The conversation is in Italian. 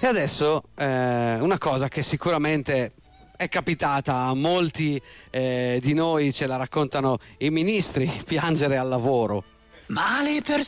adesso una cosa che sicuramente è capitata a molti di noi, ce la raccontano i ministri, piangere al lavoro. Ma le persone